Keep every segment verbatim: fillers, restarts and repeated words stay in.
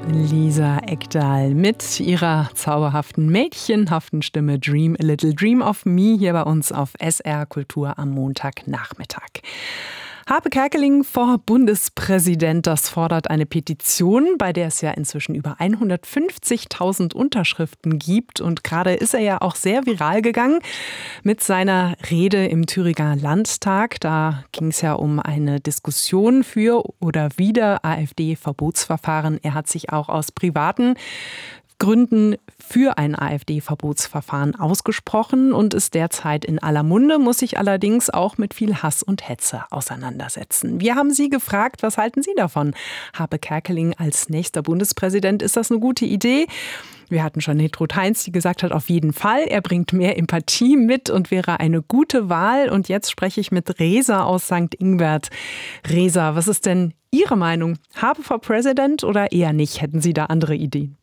Lisa Ekdahl mit ihrer zauberhaften, mädchenhaften Stimme Dream a Little Dream of Me hier bei uns auf S R Kultur am Montagnachmittag. Harpe Kerkeling vor Bundespräsident, das fordert eine Petition, bei der es ja inzwischen über hundertfünfzigtausend Unterschriften gibt. Und gerade ist er ja auch sehr viral gegangen mit seiner Rede im Thüringer Landtag. Da ging es ja um eine Diskussion für oder wider AfD-Verbotsverfahren. Er hat sich auch aus privaten Gründen für ein AfD-Verbotsverfahren ausgesprochen und ist derzeit in aller Munde, muss sich allerdings auch mit viel Hass und Hetze auseinandersetzen. Wir haben Sie gefragt, was halten Sie davon? Harpe Kerkeling als nächster Bundespräsident, ist das eine gute Idee? Wir hatten schon Hedrud Heinz, die gesagt hat, auf jeden Fall. Er bringt mehr Empathie mit und wäre eine gute Wahl. Und jetzt spreche ich mit Reza aus Sankt Ingbert. Reza, was ist denn Ihre Meinung? Harpe for President oder eher nicht? Hätten Sie da andere Ideen?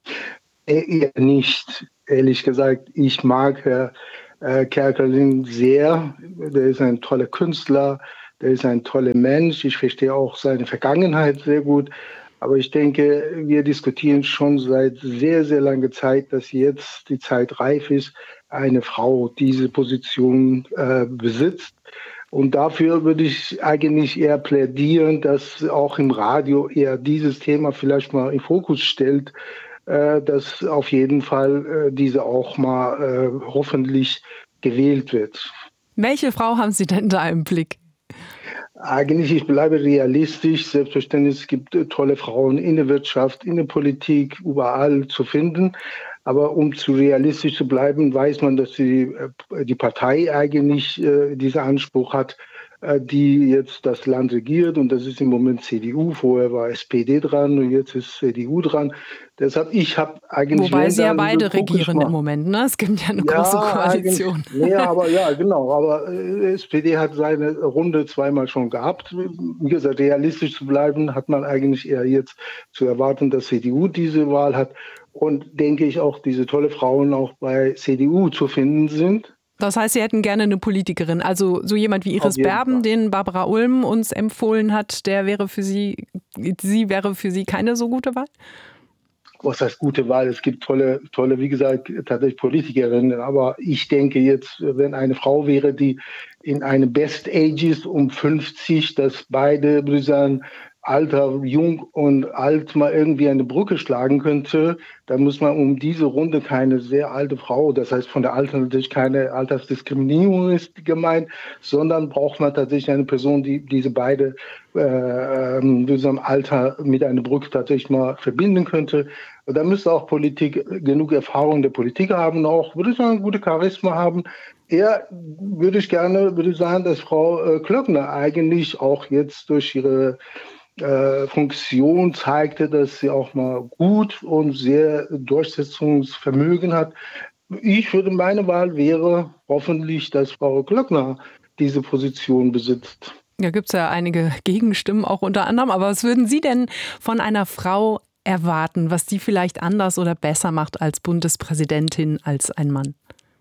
Eher nicht, ehrlich gesagt. Ich mag Herr äh, Kerkeling sehr. Der ist ein toller Künstler, der ist ein toller Mensch. Ich verstehe auch seine Vergangenheit sehr gut. Aber ich denke, wir diskutieren schon seit sehr, sehr langer Zeit, dass jetzt die Zeit reif ist, eine Frau diese Position äh, besitzt. Und dafür würde ich eigentlich eher plädieren, dass auch im Radio eher dieses Thema vielleicht mal in Fokus stellt, dass auf jeden Fall diese auch mal äh, hoffentlich gewählt wird. Welche Frau haben Sie denn da im Blick? Eigentlich, ich bleibe realistisch. Selbstverständlich, es gibt tolle Frauen in der Wirtschaft, in der Politik, überall zu finden. Aber um zu realistisch zu bleiben, weiß man, dass die, die Partei eigentlich äh, diesen Anspruch hat, äh, die jetzt das Land regiert. Und das ist im Moment C D U. Vorher war S P D dran und jetzt ist C D U dran. Deshalb, ich habe eigentlich... Wobei sie ja beide regieren im Moment, ne? Es gibt ja eine ja, große Koalition. Nee, aber ja, genau. Aber äh, S P D hat seine Runde zweimal schon gehabt. Wie gesagt, realistisch zu bleiben, hat man eigentlich eher jetzt zu erwarten, dass C D U diese Wahl hat. Und denke ich auch, diese tolle Frauen auch bei C D U zu finden sind. Das heißt, Sie hätten gerne eine Politikerin, also so jemand wie Iris Berben, Fall. Den Barbara Ulm uns empfohlen hat, der wäre für Sie, sie wäre für Sie keine so gute Wahl? Was heißt gute Wahl? Es gibt tolle, tolle, wie gesagt, tatsächlich Politikerinnen. Aber ich denke jetzt, wenn eine Frau wäre, die in einem Best Age ist, um fünfzig, dass beide, würde ich sagen, Alter, jung und alt mal irgendwie eine Brücke schlagen könnte, dann muss man um diese Runde keine sehr alte Frau, das heißt von der Alter natürlich keine Altersdiskriminierung ist gemeint, sondern braucht man tatsächlich eine Person, die diese beide äh, ähm, Alter mit einer Brücke tatsächlich mal verbinden könnte. Und da müsste auch Politik genug Erfahrung in der Politik haben, auch würde ich sagen, gute Charisma haben. Eher würde ich gerne, würde ich sagen, dass Frau äh, Klöckner eigentlich auch jetzt durch ihre Äh, Funktion zeigte, dass sie auch mal gut und sehr Durchsetzungsvermögen hat. Ich würde, meine Wahl wäre hoffentlich, dass Frau Klöckner diese Position besitzt. Da gibt es ja einige Gegenstimmen auch unter anderem. Aber was würden Sie denn von einer Frau erwarten, was die vielleicht anders oder besser macht als Bundespräsidentin als ein Mann?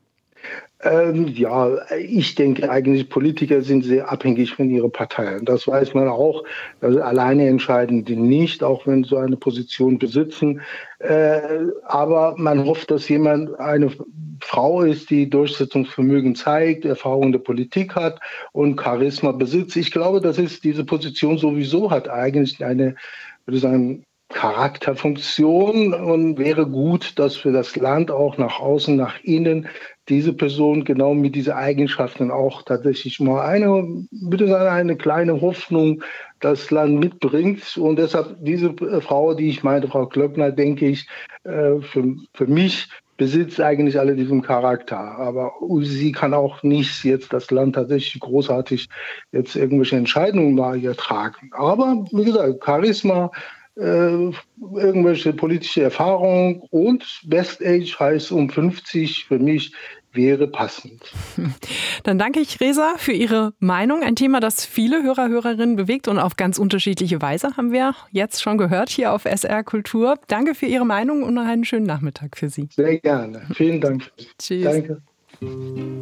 Ähm, ja, ich denke eigentlich, Politiker sind sehr abhängig von ihrer Partei. Das weiß man auch. Also alleine entscheiden die nicht, auch wenn sie so eine Position besitzen. Äh, aber man hofft, dass jemand eine Frau ist, die Durchsetzungsvermögen zeigt, Erfahrung in der Politik hat und Charisma besitzt. Ich glaube, dass es diese Position sowieso hat eigentlich eine, würde ich sagen, Charakterfunktion und wäre gut, dass für das Land auch nach außen, nach innen diese Person genau mit diesen Eigenschaften auch tatsächlich mal eine, bitte sagen, eine kleine Hoffnung das Land mitbringt. Und deshalb diese Frau, die ich meinte, Frau Klöckner, denke ich, für, für mich besitzt eigentlich alle diesen Charakter. Aber sie kann auch nicht jetzt das Land tatsächlich großartig jetzt irgendwelche Entscheidungen mal hier tragen. Aber wie gesagt, Charisma, Äh, irgendwelche politische Erfahrung und Best Age heißt um fünfzig für mich wäre passend. Dann danke ich Reza für Ihre Meinung. Ein Thema, das viele Hörer, Hörerinnen bewegt und auf ganz unterschiedliche Weise, haben wir jetzt schon gehört hier auf S R Kultur. Danke für Ihre Meinung und einen schönen Nachmittag für Sie. Sehr gerne. Vielen Dank. Tschüss. Danke.